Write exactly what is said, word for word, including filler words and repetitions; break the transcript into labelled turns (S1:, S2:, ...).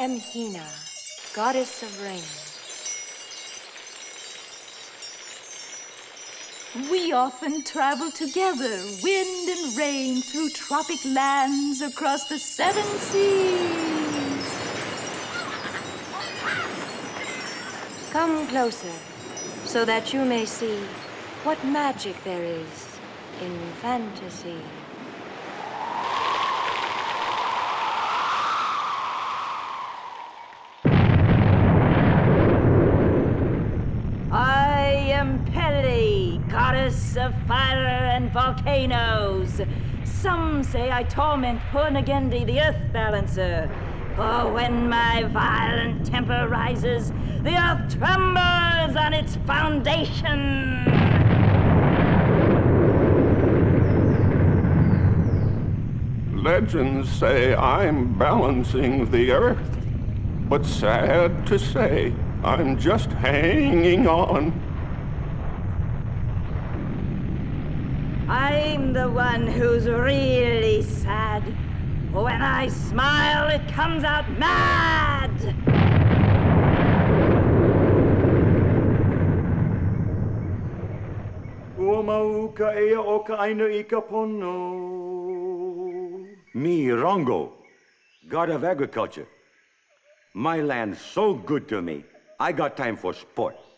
S1: am Hina, goddess of rain.
S2: We often travel together, wind and rain, through tropic lands across the seven seas.
S1: Come closer, so that you may see what magic there is in fantasy.
S3: I am Pele, goddess of fire and volcanoes. Some say I torment Purnagendi, the earth balancer. For when my violent temper rises, the earth trembles on its foundation.
S4: Legends say I'm balancing the earth, but sad to say, I'm just hanging on.
S3: I'm the one who's really sad. When I smile, it comes out mad.
S5: Ua mau ka ea o ka aina I ka pono. Me, Rongo, god of agriculture. My land's so good to me, I got time for sport.